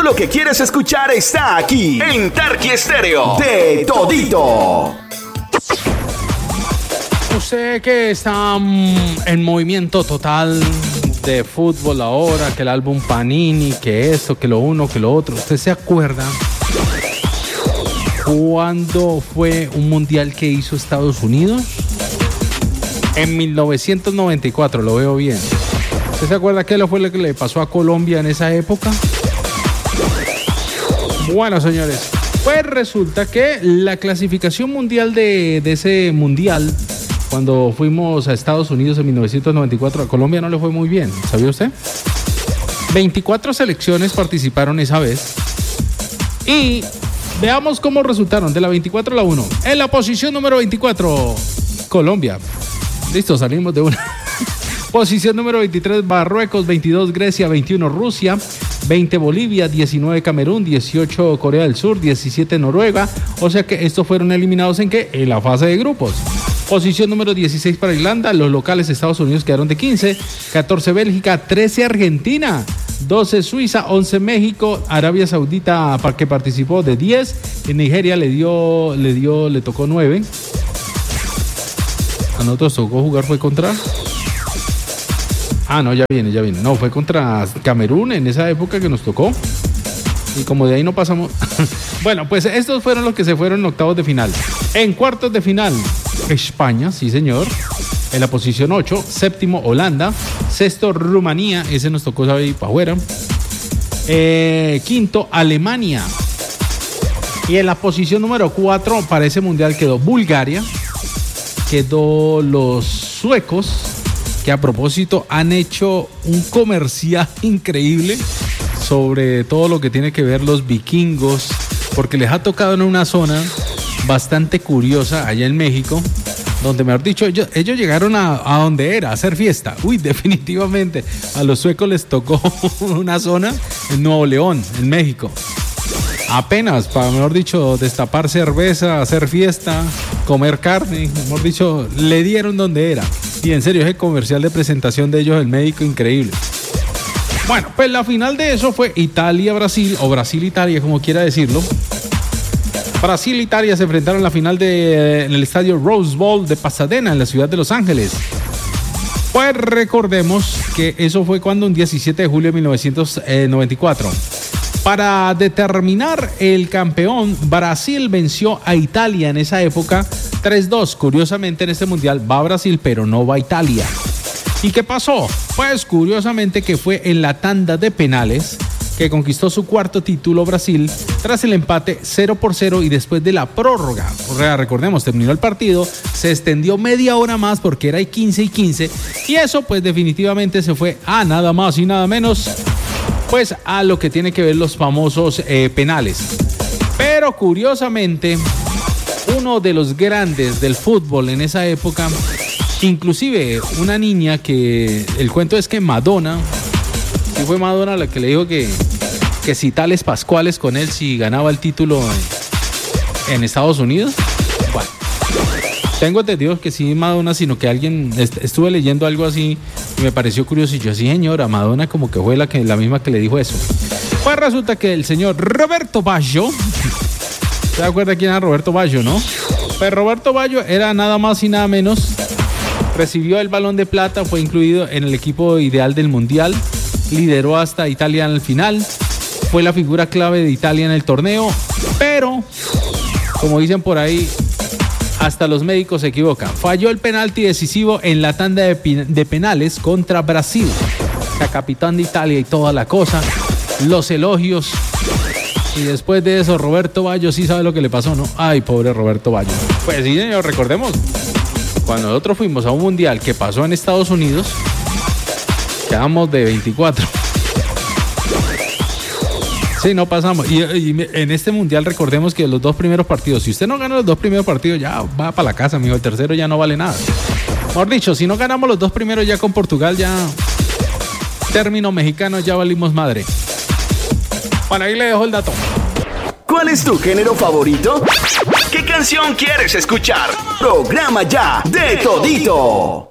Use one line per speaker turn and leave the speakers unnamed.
Todo lo que quieres escuchar está aquí en Tarqui Estéreo. De todito.
Usted que está en movimiento total de fútbol ahora, que el álbum Panini, que esto, que lo uno, que lo otro. ¿Usted se acuerda cuándo fue un mundial que hizo Estados Unidos? En 1994, lo veo bien. ¿Usted se acuerda qué fue lo que le pasó a Colombia en esa época? Bueno, señores, pues resulta que la clasificación mundial de ese mundial, cuando fuimos a Estados Unidos en 1994, a Colombia no le fue muy bien, ¿sabía usted? 24 selecciones participaron esa vez y veamos cómo resultaron de la 24 a la 1. En la posición número 24, Colombia. Listo, salimos de una. Posición número 23, Marruecos, 22 Grecia, 21 Rusia, 20 Bolivia, 19 Camerún, 18 Corea del Sur, 17 Noruega. O sea que estos fueron eliminados ¿en qué? En la fase de grupos. Posición número 16 para Irlanda, los locales Estados Unidos quedaron de 15, 14 Bélgica, 13 Argentina, 12 Suiza, 11 México, Arabia Saudita que participó de 10, en Nigeria le tocó 9. A nosotros tocó jugar, fue contra... Ah, no, ya viene. No, fue contra Camerún en esa época que nos tocó. Y como de ahí no pasamos... Bueno, pues estos fueron los que se fueron en octavos de final. En cuartos de final, España, sí señor. En la posición 8, séptimo Holanda. Sexto Rumanía, ese nos tocó ahí para afuera. Quinto Alemania. Y en la posición número 4 para ese mundial quedó Bulgaria. Quedó los suecos, que a propósito han hecho un comercial increíble sobre todo lo que tiene que ver los vikingos, porque les ha tocado en una zona bastante curiosa allá en México, donde mejor dicho ellos llegaron a donde era, a hacer fiesta. Uy, definitivamente a los suecos les tocó una zona en Nuevo León, en México. Apenas, para mejor dicho, destapar cerveza, hacer fiesta, comer carne, mejor dicho, le dieron donde era. Y en serio, ese comercial de presentación de ellos en México, increíble. Bueno, pues la final de eso fue Italia-Brasil, o Brasil-Italia, como quiera decirlo. Brasil-Italia se enfrentaron en la final en el estadio Rose Bowl de Pasadena, en la ciudad de Los Ángeles. Pues recordemos que eso fue cuando un 17 de julio de 1994. Para determinar el campeón, Brasil venció a Italia en esa época 3-2. Curiosamente en este mundial va Brasil, pero no va Italia. ¿Y qué pasó? Pues curiosamente que fue en la tanda de penales que conquistó su cuarto título Brasil tras el empate 0-0 y después de la prórroga. O sea, recordemos, terminó el partido, se extendió media hora más porque era 15-15 y eso pues definitivamente se fue a nada más y nada menos pues a lo que tiene que ver los famosos penales. Pero curiosamente, uno de los grandes del fútbol en esa época, inclusive una niña que el cuento es que Madonna, sí fue Madonna la que le dijo que si tales Pascuales con él si ganaba el título en Estados Unidos. Bueno, tengo entendido que sí Madonna, sino que alguien, estuve leyendo algo así y me pareció curioso y yo, sí señora, Madonna como que fue la misma que le dijo eso. Pues resulta que el señor Roberto Baggio, ¿se acuerda quién era Roberto Baggio, no? Pues Roberto Baggio era nada más y nada menos, recibió el Balón de Plata, fue incluido en el equipo ideal del Mundial, lideró hasta Italia en el final, fue la figura clave de Italia en el torneo, pero, como dicen por ahí, hasta los médicos se equivocan. Falló el penalti decisivo en la tanda de penales contra Brasil. La capitán de Italia y toda la cosa, los elogios. Y después de eso, Roberto Baggio sí sabe lo que le pasó, ¿no? Ay, pobre Roberto Baggio. Pues sí, señor, recordemos, cuando nosotros fuimos a un mundial que pasó en Estados Unidos, quedamos de 24. Sí, no pasamos. Y en este mundial recordemos que los dos primeros partidos, si usted no gana los dos primeros partidos, ya va para la casa, amigo. El tercero ya no vale nada. Mejor dicho, si no ganamos los dos primeros ya con Portugal, ya término mexicano, ya valimos madre. Bueno, ahí le dejo el dato.
¿Cuál es tu género favorito? ¿Qué canción quieres escuchar? Programa ya de todito.